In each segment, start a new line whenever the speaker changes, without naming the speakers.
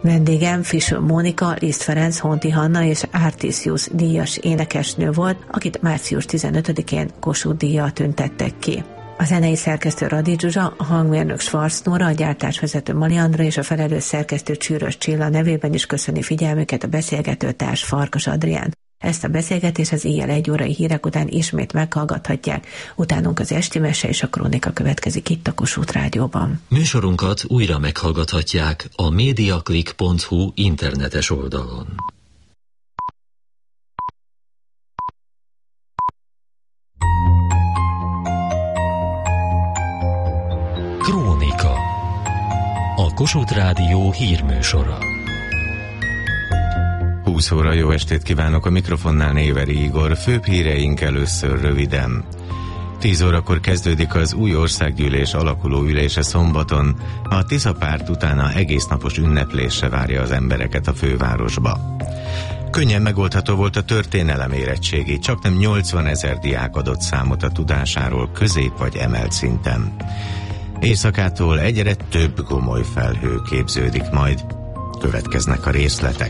Vendégem Fischer Mónika, Liszt Ferenc, Honti Hanna és Artisius díjas énekesnő volt, akit március 15-én Kossuth díjjal tüntettek ki. A zenei szerkesztő Radi Zsuzsa, a hangmérnök Schwarz Nóra, a gyártásvezető Mali Andra és a felelős szerkesztő Csűrös Csilla nevében is köszöni figyelmüket a beszélgető társ Farkas Adrián. Ezt a beszélgetést az éjjel 1 órai hírek után ismét meghallgathatják, utánunk az esti mese és a krónika következik itt a Kossuth Rádióban.
Műsorunkat újra meghallgathatják a mediaclick.hu internetes oldalon. Krónika. A Kossuth Rádió hírműsora.
20 óra, jó estét kívánok, a mikrofonnál Néveri Igor, főbb híreink először röviden. 10 órakor kezdődik az új országgyűlés alakuló ülése szombaton, a Tisza párt utána egésznapos ünneplésre várja az embereket a fővárosba. Könnyen megoldható volt a történelem érettségi, csaknem 80 000 diák adott számot a tudásáról közép vagy emelt szinten. Éjszakától egyre több gomoly felhő képződik majd. Következnek a részletek.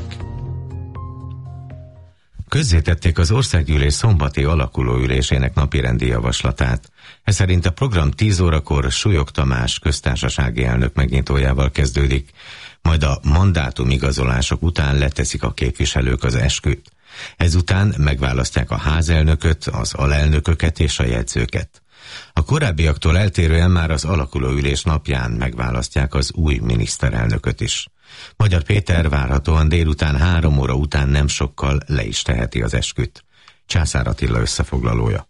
Közzétették az országgyűlés szombati alakulóülésének napirendi javaslatát. Ez szerint a program 10 órakor Súlyog Tamás köztársasági elnök megnyitójával kezdődik, majd a mandátumigazolások után leteszik a képviselők az esküt. Ezután megválasztják a házelnököt, az alelnököket és a jegyzőket. A korábbiaktól eltérően már az alakulóülés napján megválasztják az új miniszterelnököt is. Magyar Péter várhatóan délután 3 óra után nem sokkal le is teheti az esküt. Császár Attila összefoglalója.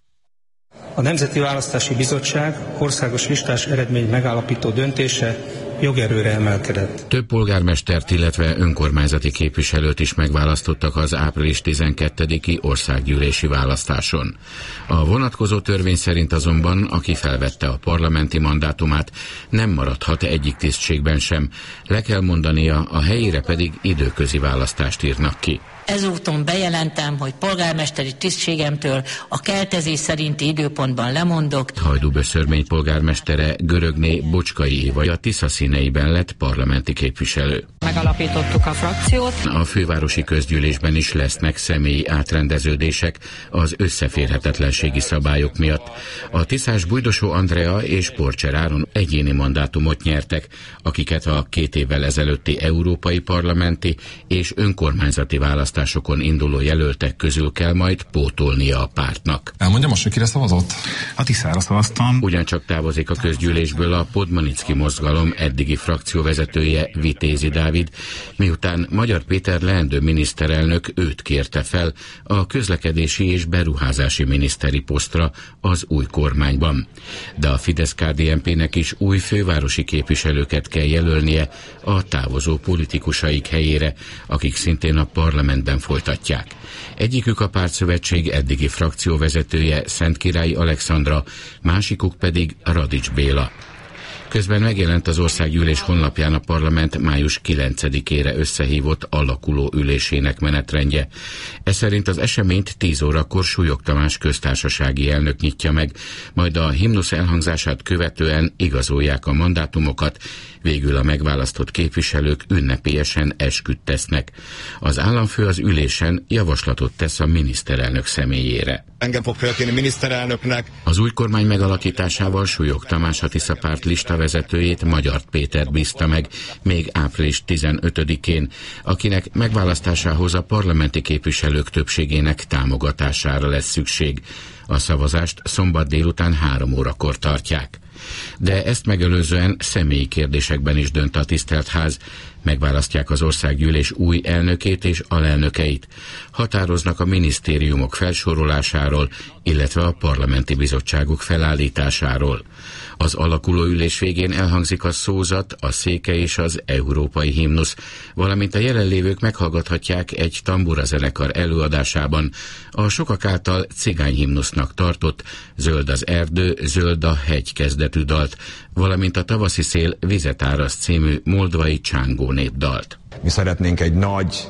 A Nemzeti Választási Bizottság országos listás eredmény megállapító döntése jogerőre emelkedett.
Több polgármestert, illetve önkormányzati képviselőt is megválasztottak az április 12-i országgyűlési választáson. A vonatkozó törvény szerint azonban, aki felvette a parlamenti mandátumát, nem maradhat egyik tisztségben sem, le kell mondania, a helyére pedig időközi választást írnak ki.
Ezúton bejelentem, hogy polgármesteri tisztségemtől a keltezés szerinti időpontban lemondok.
Hajdúböszörmény polgármestere Görögné Bocskai Éva a Tisza színeiben lett parlamenti képviselő.
Megalapítottuk a frakciót.
A fővárosi közgyűlésben is lesznek személyi átrendeződések az összeférhetetlenségi szabályok miatt. A tiszás Bujdosó Andrea és Porcser Áron egyéni mandátumot nyertek, akiket a 2 évvel ezelőtti európai parlamenti és önkormányzati választásokon induló jelöltek közül kell majd pótolnia a pártnak.
Elmondja most, hogy kire szavazott? A Tiszára szavaztam.
Ugyancsak távozik a közgyűlésből a Podmanicki mozgalom eddigi frakcióvezetője, Vitézi Dávid, miután Magyar Péter leendő miniszterelnök őt kérte fel a közlekedési és beruházási miniszteri posztra az új kormányban. De a Fidesz-KDNP-nek is új fővárosi képviselőket kell jelölnie a távozó politikusaik helyére, akik szintén a parlamentben folytatják. Egyikük a pártszövetség eddigi frakcióvezetője, Szentkirályi Alexandra, másikuk pedig Radics Béla. Közben megjelent az országgyűlés honlapján a parlament május 9-ére összehívott alakuló ülésének menetrendje. Ez szerint az eseményt 10 órakor Súlyog Tamás köztársasági elnök nyitja meg, majd a himnusz elhangzását követően igazolják a mandátumokat, végül a megválasztott képviselők ünnepélyesen esküt tesznek. Az államfő az ülésen javaslatot tesz a miniszterelnök személyére.
Engem fog felkérni miniszterelnöknek.
Az új kormány megalakításával Súlyog Tamás a Tisza párt listavezetőjét, Magyar Pétert bízta meg még április 15-én, akinek megválasztásához a parlamenti képviselők többségének támogatására lesz szükség. A szavazást szombat délután 3 órakor tartják. De ezt megelőzően személyi kérdésekben is dönt a tisztelt ház. Megválasztják az országgyűlés új elnökét és alelnökeit. Határoznak a minisztériumok felsorolásáról, illetve a parlamenti bizottságok felállításáról. Az alakuló ülés végén elhangzik a szózat, a széke és az európai himnusz, valamint a jelenlévők meghallgathatják egy tamburazenekar előadásában a sokak által cigányhimnusznak tartott Zöld az erdő, zöld a hegy kezdetű dalt, valamint a Tavaszi szél vizet áraszt című moldvai csángó népdalt.
Mi szeretnénk egy nagy,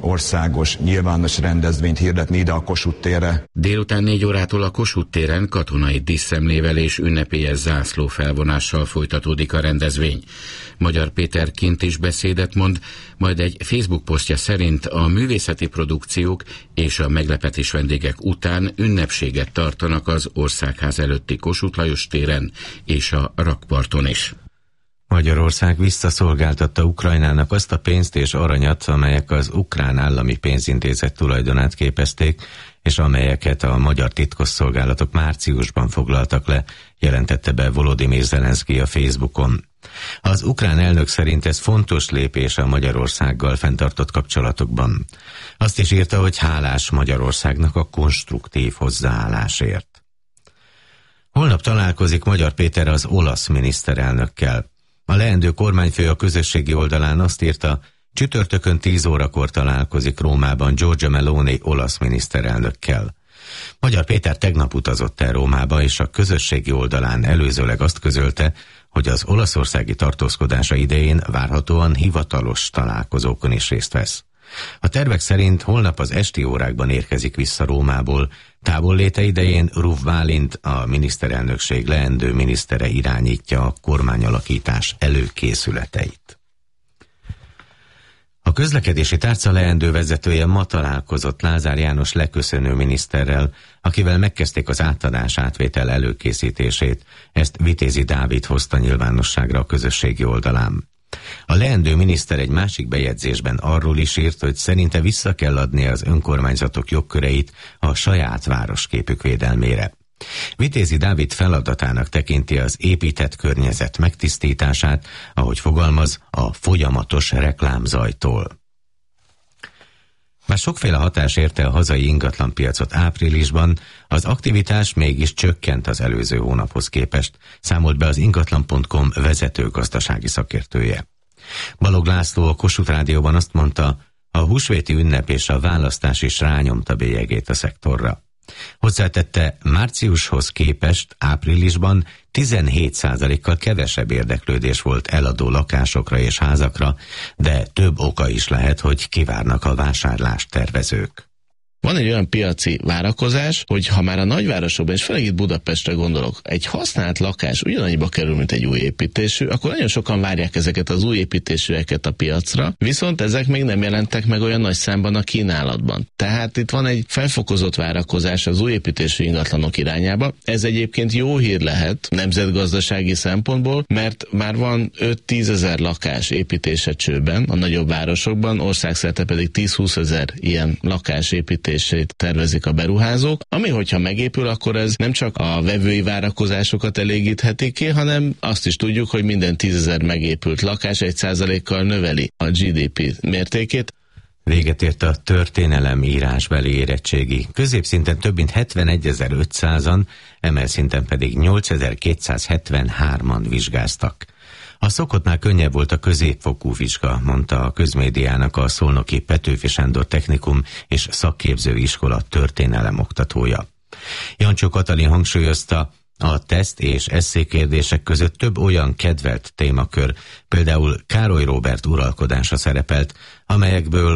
országos nyilvános rendezvényt hirdetni ide a Kossuth térre.
Délután 4 órától a Kossuth téren katonai díszszemlével és ünnepélyes zászló felvonással folytatódik a rendezvény. Magyar Péter kint is beszédet mond, majd egy Facebook posztja szerint a művészeti produkciók és a meglepetés vendégek után ünnepséget tartanak az Országház előtti Kossuth Lajos téren és a rakparton is.
Magyarország visszaszolgáltatta Ukrajnának azt a pénzt és aranyat, amelyek az ukrán állami pénzintézet tulajdonát képezték, és amelyeket a magyar titkosszolgálatok márciusban foglaltak le, jelentette be Volodymyr Zelenszky a Facebookon. Az ukrán elnök szerint ez fontos lépés a Magyarországgal fenntartott kapcsolatokban. Azt is írta, hogy hálás Magyarországnak a konstruktív hozzáállásért. Holnap találkozik Magyar Péter az olasz miniszterelnökkel. A leendő kormányfő a közösségi oldalán azt írta, csütörtökön 10 órakor találkozik Rómában Giorgia Meloni olasz miniszterelnökkel. Magyar Péter tegnap utazott el Rómába, és a közösségi oldalán előzőleg azt közölte, hogy az olaszországi tartózkodása idején várhatóan hivatalos találkozókon is részt vesz. A tervek szerint holnap az esti órákban érkezik vissza Rómából, távolléte idején Ruf Bálint, a miniszterelnökség leendő minisztere irányítja a kormányalakítás előkészületeit. A közlekedési tárca leendő vezetője ma találkozott Lázár János leköszönő miniszterrel, akivel megkezdték az átadás-átvétel előkészítését. Ezt Vitézi Dávid hozta nyilvánosságra a közösségi oldalán. A leendő miniszter egy másik bejegyzésben arról is írt, hogy szerinte vissza kell adni az önkormányzatok jogköreit a saját városképük védelmére. Vitézi Dávid feladatának tekinti az épített környezet megtisztítását, ahogy fogalmaz, a folyamatos reklámzajtól. Bár sokféle hatás érte a hazai ingatlanpiacot áprilisban, az aktivitás mégis csökkent az előző hónaphoz képest, számolt be az ingatlan.com vezető gazdasági szakértője. Balog László a Kossuth Rádióban azt mondta, a húsvéti ünnep és a választás is rányomta bélyegét a szektorra. Hozzátette, márciushoz képest áprilisban 17%-kal kevesebb érdeklődés volt eladó lakásokra és házakra, de több oka is lehet, hogy kivárnak a vásárlást tervezők.
Van egy olyan piaci várakozás, hogy ha már a nagyvárosokban, és főleg itt Budapestre gondolok, egy használt lakás ugyanannyiba kerül, mint egy új építésű, akkor nagyon sokan várják ezeket az új építésűeket a piacra, viszont ezek még nem jelentek meg olyan nagy számban a kínálatban. Tehát itt van egy felfokozott várakozás az új építésű ingatlanok irányába. Ez egyébként jó hír lehet nemzetgazdasági szempontból, mert már van 5-10 ezer lakás építése csőben a nagyobb városokban, országszerte pedig 10-20 ezer ilyen lakás építését tervezik a beruházók, ami hogyha megépül, akkor ez nem csak a vevői várakozásokat elégítheti ki, hanem azt is tudjuk, hogy minden 10 000 megépült lakás 1%-kal növeli a GDP mértékét.
Véget ért a történelem írásbeli érettségi. Középszinten több mint 71.500-an, emelszinten pedig 8.273-an vizsgáztak. A szokottnál könnyebb volt a középfokú vizsga, mondta a Közmédiának a Szolnoki Petőfi Sándor Technikum és Szakképző Iskola történelem oktatója. Jancsó Katalin hangsúlyozta, a teszt és esszékérdések között több olyan kedvelt témakör, például Károly Róbert uralkodása szerepelt, amelyekből